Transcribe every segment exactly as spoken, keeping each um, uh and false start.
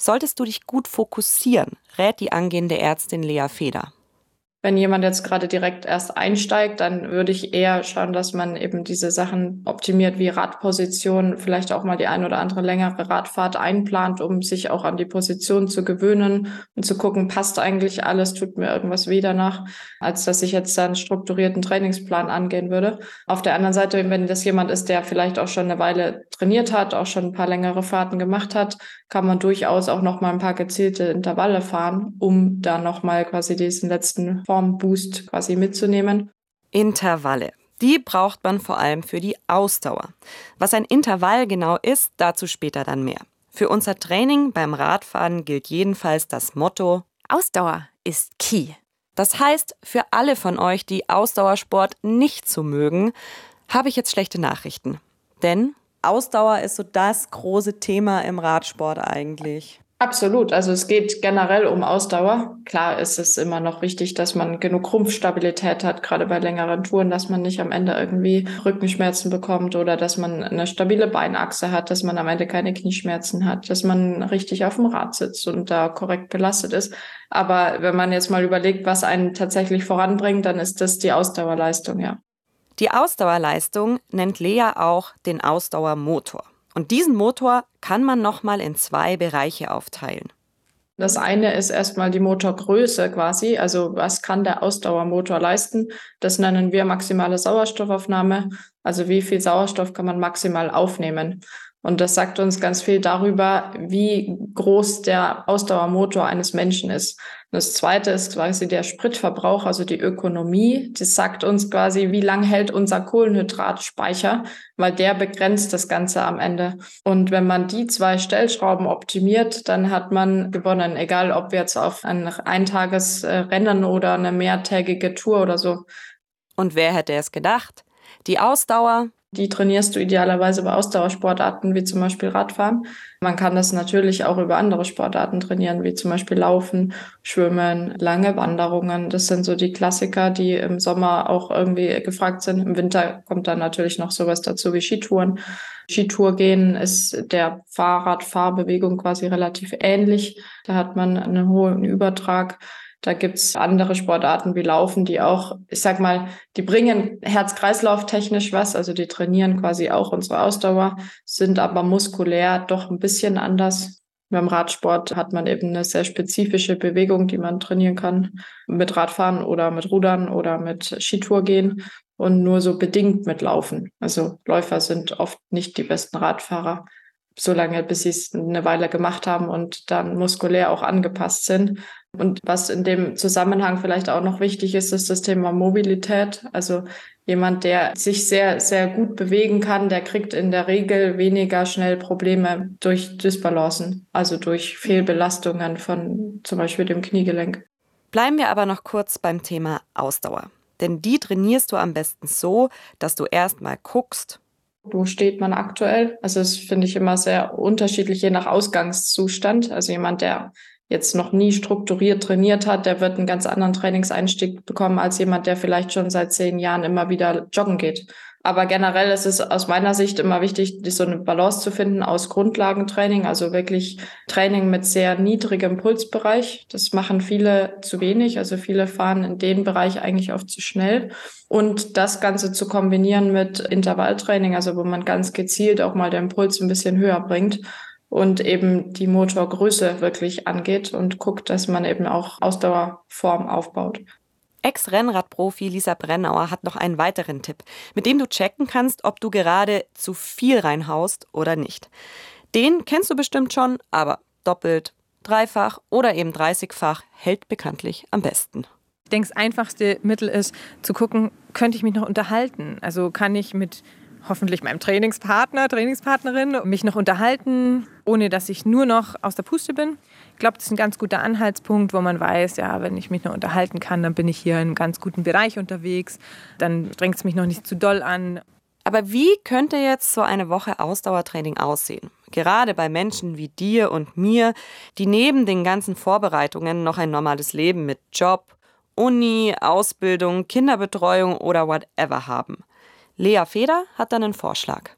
solltest du dich gut fokussieren, rät die angehende Ärztin Lea Feder. Wenn jemand jetzt gerade direkt erst einsteigt, dann würde ich eher schauen, dass man eben diese Sachen optimiert wie Radposition, vielleicht auch mal die ein oder andere längere Radfahrt einplant, um sich auch an die Position zu gewöhnen und zu gucken, passt eigentlich alles, tut mir irgendwas weh danach, als dass ich jetzt einen strukturierten Trainingsplan angehen würde. Auf der anderen Seite, wenn das jemand ist, der vielleicht auch schon eine Weile trainiert hat, auch schon ein paar längere Fahrten gemacht hat, kann man durchaus auch noch mal ein paar gezielte Intervalle fahren, um da noch mal quasi diesen letzten Formboost quasi mitzunehmen. Intervalle. Die braucht man vor allem für die Ausdauer. Was ein Intervall genau ist, dazu später dann mehr. Für unser Training beim Radfahren gilt jedenfalls das Motto: Ausdauer ist key. Das heißt, für alle von euch, die Ausdauersport nicht so mögen, habe ich jetzt schlechte Nachrichten. Denn Ausdauer ist so das große Thema im Radsport eigentlich. Absolut. Also es geht generell um Ausdauer. Klar ist es immer noch wichtig, dass man genug Rumpfstabilität hat, gerade bei längeren Touren, dass man nicht am Ende irgendwie Rückenschmerzen bekommt oder dass man eine stabile Beinachse hat, dass man am Ende keine Knieschmerzen hat, dass man richtig auf dem Rad sitzt und da korrekt belastet ist. Aber wenn man jetzt mal überlegt, was einen tatsächlich voranbringt, dann ist das die Ausdauerleistung, ja. Die Ausdauerleistung nennt Lea auch den Ausdauermotor. Und diesen Motor kann man nochmal in zwei Bereiche aufteilen. Das eine ist erstmal die Motorgröße quasi, also was kann der Ausdauermotor leisten? Das nennen wir maximale Sauerstoffaufnahme, also wie viel Sauerstoff kann man maximal aufnehmen? Und das sagt uns ganz viel darüber, wie groß der Ausdauermotor eines Menschen ist. Und das zweite ist quasi der Spritverbrauch, also die Ökonomie. Das sagt uns quasi, wie lang hält unser Kohlenhydratspeicher, weil der begrenzt das Ganze am Ende. Und wenn man die zwei Stellschrauben optimiert, dann hat man gewonnen, egal ob wir jetzt auf ein Eintagesrennen oder eine mehrtägige Tour oder so. Und wer hätte es gedacht? Die Ausdauer, die trainierst du idealerweise bei Ausdauersportarten wie zum Beispiel Radfahren. Man kann das natürlich auch über andere Sportarten trainieren, wie zum Beispiel Laufen, Schwimmen, lange Wanderungen. Das sind so die Klassiker, die im Sommer auch irgendwie gefragt sind. Im Winter kommt dann natürlich noch sowas dazu wie Skitouren. Skitour gehen ist der Fahrradfahrbewegung quasi relativ ähnlich. Da hat man einen hohen Übertrag. Da gibt's andere Sportarten wie Laufen, die auch, ich sag mal, die bringen Herz-Kreislauf-technisch was, also die trainieren quasi auch unsere Ausdauer, sind aber muskulär doch ein bisschen anders. Beim Radsport hat man eben eine sehr spezifische Bewegung, die man trainieren kann mit Radfahren oder mit Rudern oder mit Skitour gehen und nur so bedingt mit Laufen. Also Läufer sind oft nicht die besten Radfahrer, solange bis sie es eine Weile gemacht haben und dann muskulär auch angepasst sind. Und was in dem Zusammenhang vielleicht auch noch wichtig ist, ist das Thema Mobilität. Also jemand, der sich sehr, sehr gut bewegen kann, der kriegt in der Regel weniger schnell Probleme durch Dysbalancen, also durch Fehlbelastungen von zum Beispiel dem Kniegelenk. Bleiben wir aber noch kurz beim Thema Ausdauer. Denn die trainierst du am besten so, dass du erst mal guckst, wo steht man aktuell? Also das finde ich immer sehr unterschiedlich, je nach Ausgangszustand. Also jemand, der jetzt noch nie strukturiert trainiert hat, der wird einen ganz anderen Trainingseinstieg bekommen als jemand, der vielleicht schon seit zehn Jahren immer wieder joggen geht. Aber generell ist es aus meiner Sicht immer wichtig, so eine Balance zu finden aus Grundlagentraining, also wirklich Training mit sehr niedrigem Pulsbereich. Das machen viele zu wenig, also viele fahren in den Bereich eigentlich oft zu schnell. Und das Ganze zu kombinieren mit Intervalltraining, also wo man ganz gezielt auch mal den Puls ein bisschen höher bringt und eben die Motorgröße wirklich angeht und guckt, dass man eben auch Ausdauerform aufbaut. Ex-Rennradprofi Lisa Brennauer hat noch einen weiteren Tipp, mit dem du checken kannst, ob du gerade zu viel reinhaust oder nicht. Den kennst du bestimmt schon, aber doppelt, dreifach oder eben dreißigfach hält bekanntlich am besten. Ich denke, das einfachste Mittel ist, zu gucken, könnte ich mich noch unterhalten? Also kann ich mit hoffentlich meinem Trainingspartner, Trainingspartnerin mich noch unterhalten, ohne dass ich nur noch aus der Puste bin? Ich glaube, das ist ein ganz guter Anhaltspunkt, wo man weiß, ja, wenn ich mich noch unterhalten kann, dann bin ich hier in einem ganz guten Bereich unterwegs. Dann strengt es mich noch nicht zu doll an. Aber wie könnte jetzt so eine Woche Ausdauertraining aussehen? Gerade bei Menschen wie dir und mir, die neben den ganzen Vorbereitungen noch ein normales Leben mit Job, Uni, Ausbildung, Kinderbetreuung oder whatever haben. Lea Feder hat dann einen Vorschlag.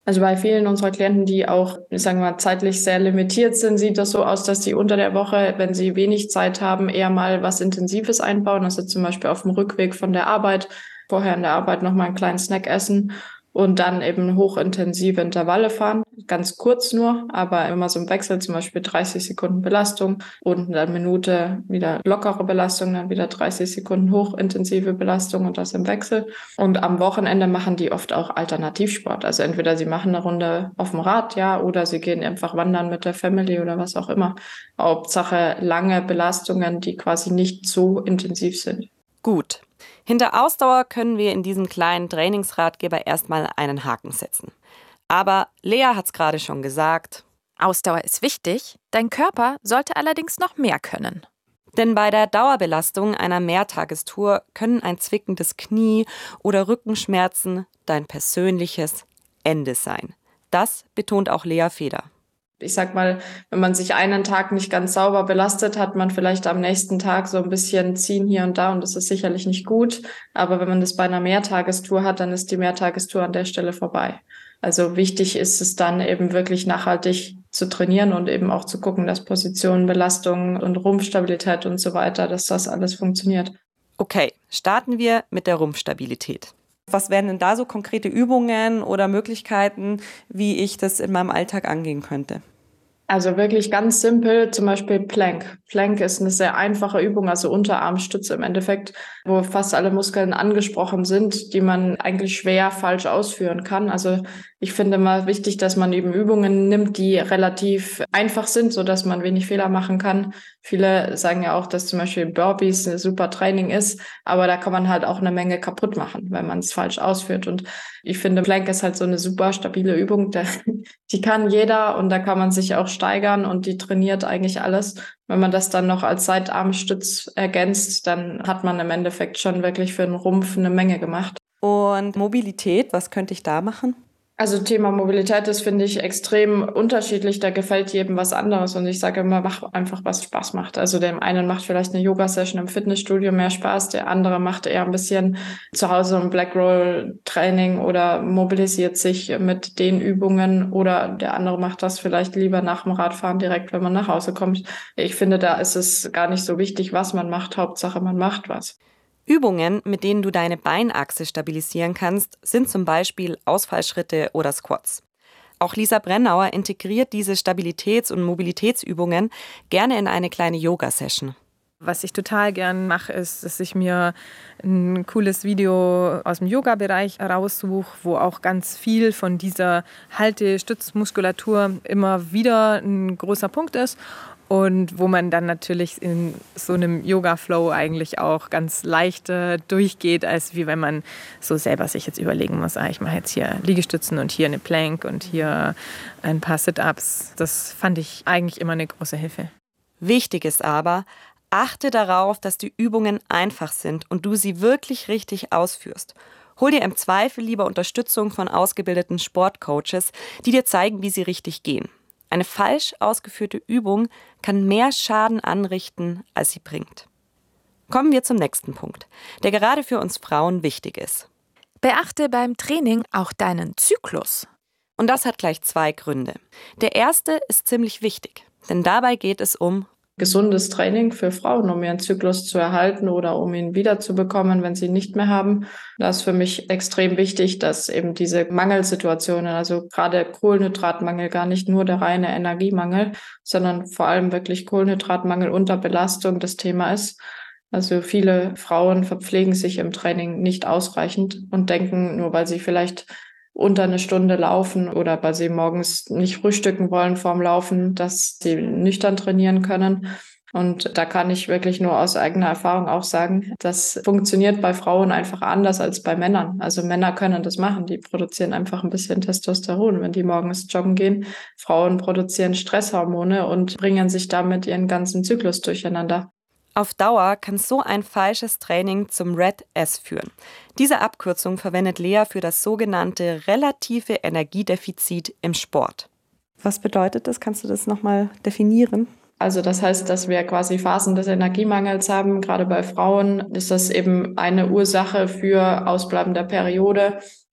Also bei vielen unserer Klienten, die auch, ich sage mal, zeitlich sehr limitiert sind, sieht das so aus, dass sie unter der Woche, wenn sie wenig Zeit haben, eher mal was Intensives einbauen. Also zum Beispiel auf dem Rückweg von der Arbeit, vorher in der Arbeit nochmal einen kleinen Snack essen und dann eben hochintensive Intervalle fahren. Ganz kurz nur, aber immer so im Wechsel, zum Beispiel dreißig Sekunden Belastung und eine Minute wieder lockere Belastung, dann wieder dreißig Sekunden hochintensive Belastung und das im Wechsel. Und am Wochenende machen die oft auch Alternativsport. Also entweder sie machen eine Runde auf dem Rad, ja, oder sie gehen einfach wandern mit der Family oder was auch immer. Hauptsache lange Belastungen, die quasi nicht so intensiv sind. Gut. Hinter Ausdauer können wir in diesem kleinen Trainingsratgeber erstmal einen Haken setzen. Aber Lea hat's gerade schon gesagt. Ausdauer ist wichtig, dein Körper sollte allerdings noch mehr können. Denn bei der Dauerbelastung einer Mehrtagestour können ein zwickendes Knie oder Rückenschmerzen dein persönliches Ende sein. Das betont auch Lea Feder. Ich sag mal, wenn man sich einen Tag nicht ganz sauber belastet, hat man vielleicht am nächsten Tag so ein bisschen Ziehen hier und da und das ist sicherlich nicht gut. Aber wenn man das bei einer Mehrtagestour hat, dann ist die Mehrtagestour an der Stelle vorbei. Also wichtig ist es dann eben wirklich nachhaltig zu trainieren und eben auch zu gucken, dass Positionen, Belastung und Rumpfstabilität und so weiter, dass das alles funktioniert. Okay, starten wir mit der Rumpfstabilität. Was wären denn da so konkrete Übungen oder Möglichkeiten, wie ich das in meinem Alltag angehen könnte? Also wirklich ganz simpel, zum Beispiel Plank. Plank ist eine sehr einfache Übung, also Unterarmstütze im Endeffekt, wo fast alle Muskeln angesprochen sind, die man eigentlich schwer falsch ausführen kann. Also ich finde mal wichtig, dass man eben Übungen nimmt, die relativ einfach sind, so dass man wenig Fehler machen kann. Viele sagen ja auch, dass zum Beispiel Burpees ein super Training ist, aber da kann man halt auch eine Menge kaputt machen, wenn man es falsch ausführt. Und ich finde, Plank ist halt so eine super stabile Übung, die kann jeder und da kann man sich auch steigern und die trainiert eigentlich alles. Wenn man das dann noch als Seitarmstütz ergänzt, dann hat man im Endeffekt schon wirklich für den Rumpf eine Menge gemacht. Und Mobilität, was könnte ich da machen? Also Thema Mobilität, das finde ich extrem unterschiedlich. Da gefällt jedem was anderes. Und ich sage immer, mach einfach, was Spaß macht. Also dem einen macht vielleicht eine Yoga-Session im Fitnessstudio mehr Spaß. Der andere macht eher ein bisschen zu Hause ein Black-Roll-Training oder mobilisiert sich mit den Übungen. Oder der andere macht das vielleicht lieber nach dem Radfahren direkt, wenn man nach Hause kommt. Ich finde, da ist es gar nicht so wichtig, was man macht. Hauptsache, man macht was. Übungen, mit denen du deine Beinachse stabilisieren kannst, sind zum Beispiel Ausfallschritte oder Squats. Auch Lisa Brennauer integriert diese Stabilitäts- und Mobilitätsübungen gerne in eine kleine Yoga-Session. Was ich total gern mache, ist, dass ich mir ein cooles Video aus dem Yoga-Bereich raussuche, wo auch ganz viel von dieser Halte-Stützmuskulatur immer wieder ein großer Punkt ist. Und wo man dann natürlich in so einem Yoga-Flow eigentlich auch ganz leicht äh, durchgeht, als wie wenn man so selber sich jetzt überlegen muss, ah, ich mache jetzt hier Liegestützen und hier eine Plank und hier ein paar Sit-Ups. Das fand ich eigentlich immer eine große Hilfe. Wichtig ist aber, achte darauf, dass die Übungen einfach sind und du sie wirklich richtig ausführst. Hol dir im Zweifel lieber Unterstützung von ausgebildeten Sportcoaches, die dir zeigen, wie sie richtig gehen. Eine falsch ausgeführte Übung kann mehr Schaden anrichten, als sie bringt. Kommen wir zum nächsten Punkt, der gerade für uns Frauen wichtig ist. Beachte beim Training auch deinen Zyklus. Und das hat gleich zwei Gründe. Der erste ist ziemlich wichtig, denn dabei geht es um gesundes Training für Frauen, um ihren Zyklus zu erhalten oder um ihn wiederzubekommen, wenn sie ihn nicht mehr haben. Da ist für mich extrem wichtig, dass eben diese Mangelsituationen, also gerade Kohlenhydratmangel, gar nicht nur der reine Energiemangel, sondern vor allem wirklich Kohlenhydratmangel unter Belastung das Thema ist. Also viele Frauen verpflegen sich im Training nicht ausreichend und denken, nur weil sie vielleicht unter eine Stunde laufen oder weil sie morgens nicht frühstücken wollen vorm Laufen, dass sie nüchtern trainieren können. Und da kann ich wirklich nur aus eigener Erfahrung auch sagen, das funktioniert bei Frauen einfach anders als bei Männern. Also Männer können das machen, die produzieren einfach ein bisschen Testosteron, wenn die morgens joggen gehen. Frauen produzieren Stresshormone und bringen sich damit ihren ganzen Zyklus durcheinander. Auf Dauer kann so ein falsches Training zum R E D S führen. Diese Abkürzung verwendet Lea für das sogenannte relative Energiedefizit im Sport. Was bedeutet das? Kannst du das nochmal definieren? Also das heißt, dass wir quasi Phasen des Energiemangels haben. Gerade bei Frauen ist das eben eine Ursache für Ausbleiben der Periode.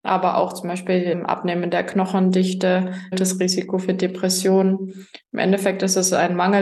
aber auch zum Beispiel im Abnehmen der Knochendichte, das Risiko für Depressionen. Im Endeffekt ist es ein Mangel